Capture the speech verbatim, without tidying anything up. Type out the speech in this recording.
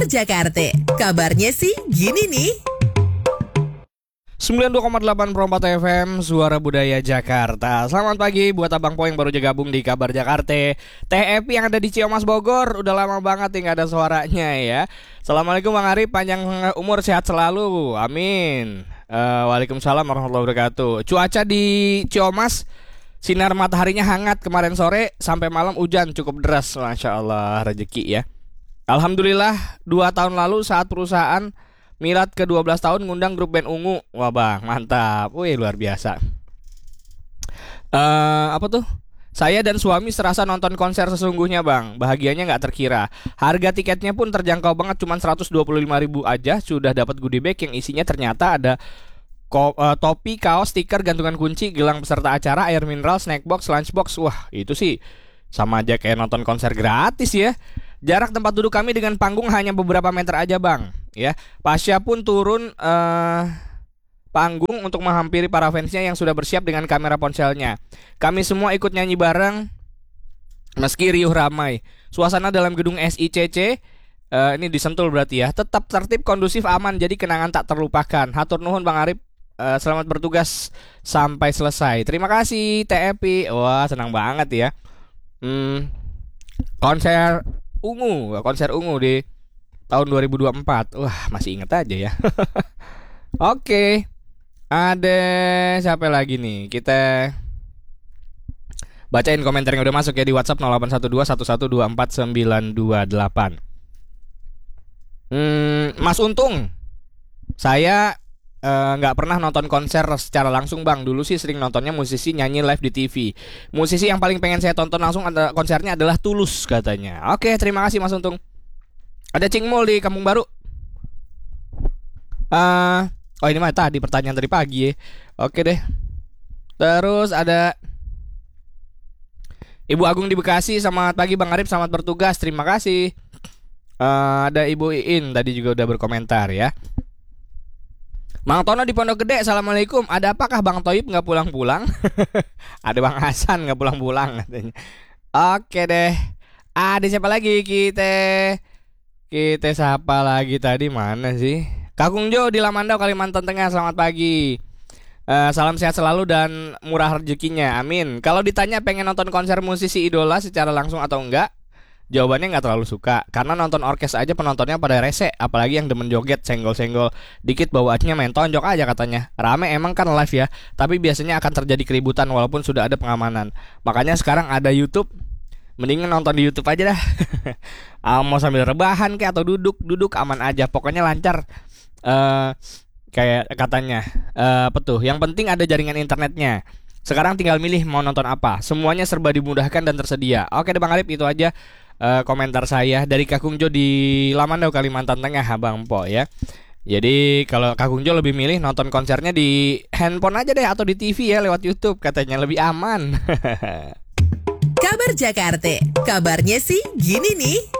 Jakarta, kabarnya sih gini nih. sembilan puluh dua koma delapan Perompat F M, Suara Budaya Jakarta. Selamat pagi buat Abang Po yang baru aja gabung di Kabar Jakarta. T F P yang ada di Ciamas Bogor, udah lama banget nih gak ada suaranya ya. Assalamualaikum Bang Arif, panjang umur sehat selalu, amin. uh, Waalaikumsalam warahmatullahi wabarakatuh. Cuaca di Ciamas, sinar mataharinya hangat kemarin sore, sampai malam hujan cukup deras. Masya Allah, rezeki ya. Alhamdulillah, dua tahun lalu saat perusahaan milad ke dua belas tahun ngundang grup band Ungu. Wah bang, mantap. Wih, luar biasa. uh, Apa tuh? Saya dan suami serasa nonton konser sesungguhnya bang. Bahagianya gak terkira. Harga tiketnya pun terjangkau banget, cuma seratus dua puluh lima ribu aja. Sudah dapat goodie bag yang isinya ternyata ada ko- uh, topi, kaos, stiker, gantungan kunci, gelang peserta acara, air mineral, snack box, lunchbox. Wah itu sih sama aja kayak nonton konser gratis ya. Jarak tempat duduk kami dengan panggung hanya beberapa meter aja bang. Ya, Pasya pun turun uh, panggung untuk menghampiri para fansnya yang sudah bersiap dengan kamera ponselnya. Kami semua ikut nyanyi bareng meski riuh ramai. Suasana dalam gedung S I C C uh, ini di Sentul berarti ya, tetap tertib, kondusif, aman, jadi kenangan tak terlupakan. Hatur nuhun Bang Arif, uh, selamat bertugas sampai selesai. Terima kasih T F P. Wah senang banget ya. hmm, Konser Ungu, konser Ungu di tahun dua ribu dua puluh empat. Wah, masih inget aja ya. Oke. Ada siapa lagi nih? Kita bacain komentar yang udah masuk ya di WhatsApp nol delapan satu dua satu satu dua empat sembilan dua delapan. Hmm, Mas Untung. Saya nggak uh, pernah nonton konser secara langsung bang. Dulu sih sering nontonnya musisi nyanyi live di T V. Musisi yang paling pengen saya tonton langsung ada konsernya adalah Tulus katanya. Oke, terima kasih Mas Untung. Ada Cingmul di Kampung Baru. uh, Oh ini mah tadi pertanyaan dari pagi ya. Oke deh. Terus ada Ibu Agung di Bekasi. Selamat pagi Bang Arif, selamat bertugas. Terima kasih. uh, Ada Ibu Iin tadi juga udah berkomentar ya. Bang Tono di Pondok Gede, assalamualaikum. Ada apakah Bang Toib nggak pulang-pulang? Ada Bang Hasan nggak pulang-pulang katanya. Oke deh. Ada siapa lagi kita? Kita siapa lagi tadi, mana sih? Kakung Jo di Lamandau, Kalimantan Tengah. Selamat pagi. uh, Salam sehat selalu dan murah rezekinya, amin. Kalau ditanya pengen nonton konser musisi idola secara langsung atau enggak, jawabannya nggak terlalu suka. Karena nonton orkes aja penontonnya pada rese. Apalagi yang demen joget, senggol-senggol dikit bawaannya main tonjok aja katanya. Rame emang kan live ya, tapi biasanya akan terjadi keributan walaupun sudah ada pengamanan. Makanya sekarang ada YouTube, mendingan nonton di YouTube aja dah. Mau sambil rebahan kayak atau duduk, duduk aman aja. Pokoknya lancar. uh, Kayak katanya uh, apa tuh? Yang penting ada jaringan internetnya. Sekarang tinggal milih mau nonton apa. Semuanya serba dimudahkan dan tersedia. Oke deh Bang Arif, itu aja uh, komentar saya dari Kakung Jo di Lamandau, Kalimantan Tengah, Bang Po ya. Jadi kalau Kakung Jo lebih milih nonton konsernya di handphone aja deh atau di T V ya lewat YouTube, katanya lebih aman. Kabar Jakarta, kabarnya sih gini nih.